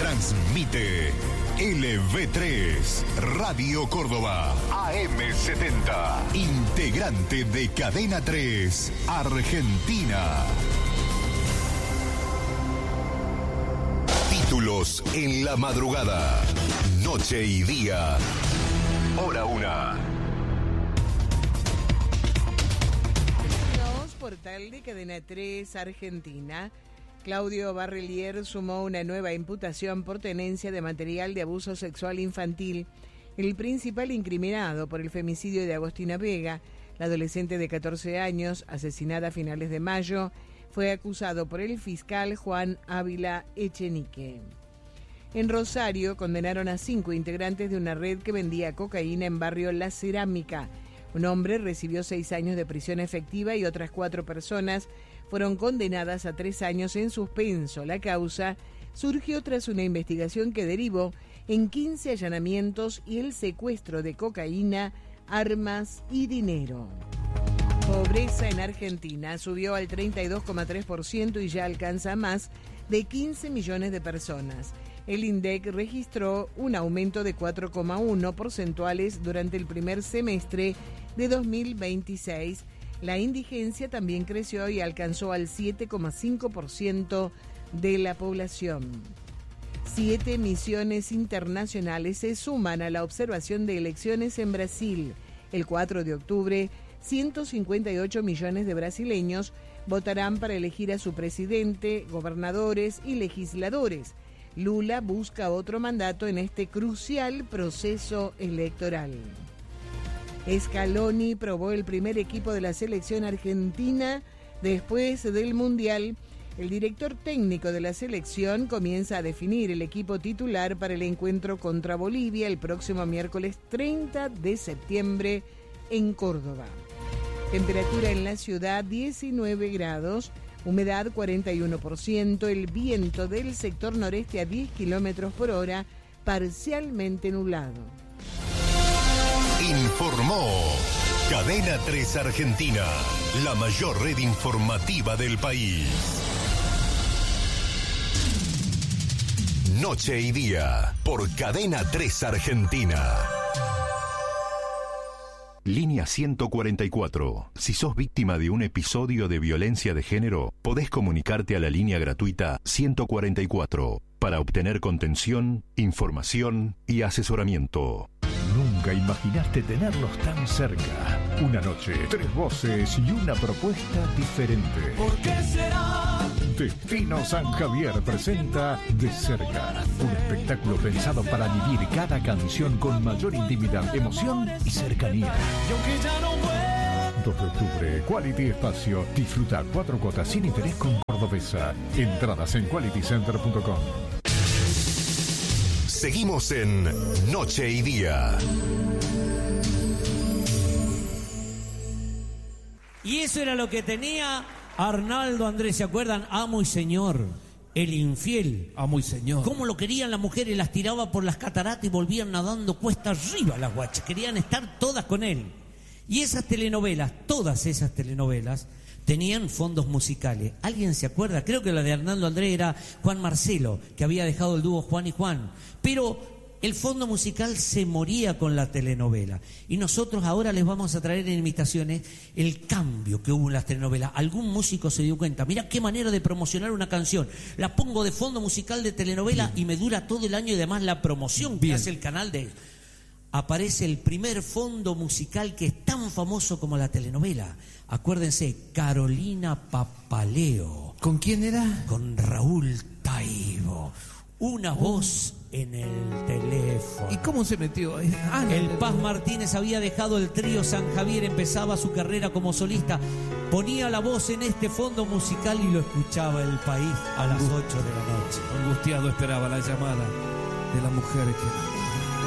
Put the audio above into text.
Transmite LV3, Radio Córdoba, AM70, integrante de Cadena 3, Argentina. Títulos en la madrugada, noche y día, hora 1. Portal de Cadena 3, Argentina. Claudio Barrelier sumó una nueva imputación por tenencia de material de abuso sexual infantil. El principal incriminado por el femicidio de Agostina Vega, la adolescente de 14 años, asesinada a finales de mayo, fue acusado por el fiscal Juan Ávila Echenique. En Rosario condenaron a 5 integrantes de una red que vendía cocaína en barrio La Cerámica. Un hombre recibió 6 años de prisión efectiva y otras 4 personas fueron condenadas a 3 años en suspenso. La causa surgió tras una investigación que derivó en 15 allanamientos y el secuestro de cocaína, armas y dinero. Pobreza en Argentina subió al 32,3% y ya alcanza a más de 15 millones de personas. El INDEC registró un aumento de 4,1 porcentuales durante el primer semestre de 2026. La indigencia también creció y alcanzó al 7,5% de la población. 7 misiones internacionales se suman a la observación de elecciones en Brasil. El 4 de octubre, 158 millones de brasileños votarán para elegir a su presidente, gobernadores y legisladores. Lula busca otro mandato en este crucial proceso electoral. Scaloni probó el primer equipo de la selección argentina después del Mundial. El director técnico de la selección comienza a definir el equipo titular para el encuentro contra Bolivia el próximo miércoles 30 de septiembre en Córdoba. Temperatura en la ciudad 19 grados, humedad 41%, el viento del sector noreste a 10 kilómetros por hora, parcialmente nublado. Informó Cadena 3 Argentina, la mayor red informativa del país. Noche y día, por Cadena 3 Argentina. Línea 144. Si sos víctima de un episodio de violencia de género, podés comunicarte a la línea gratuita 144 para obtener contención, información y asesoramiento. Nunca imaginaste tenerlos tan cerca. Una noche, 3 voces y una propuesta diferente. ¿Por qué será? Destino San Javier presenta De Cerca, un espectáculo pensado para vivir cada canción con mayor intimidad, emoción y cercanía. Y aunque ya no vuelvo. 2 de octubre, Quality Espacio. Disfruta 4 cuotas sin interés con Cordobesa. Entradas en qualitycenter.com. Seguimos en Noche y Día. Y eso era lo que tenía Arnaldo Andrés, ¿se acuerdan? Amo y señor, el infiel. Amo y señor. Cómo lo querían las mujeres, las tiraba por las cataratas y volvían nadando cuesta arriba las guachas. Querían estar todas con él. Y esas telenovelas, todas esas telenovelas, tenían fondos musicales. ¿Alguien se acuerda? Creo que la de Arnaldo Andrés era Juan Marcelo, que había dejado el dúo Juan y Juan. Pero el fondo musical se moría con la telenovela. Y nosotros ahora les vamos a traer en imitaciones el cambio que hubo en las telenovelas. Algún músico se dio cuenta, mira qué manera de promocionar una canción. La pongo de fondo musical de telenovela y me dura todo el año y además la promoción que hace el canal de... Aparece el primer fondo musical que es tan famoso como la telenovela. Acuérdense, Carolina Papaleo. ¿Con quién era? Con Raúl Taibo. Una voz en el teléfono. ¿Y cómo se metió? El Paz Martínez había dejado el trío San Javier, empezaba su carrera como solista. Ponía la voz en este fondo musical y lo escuchaba el país a las 8 de la noche. Angustiado esperaba la llamada de la mujer que...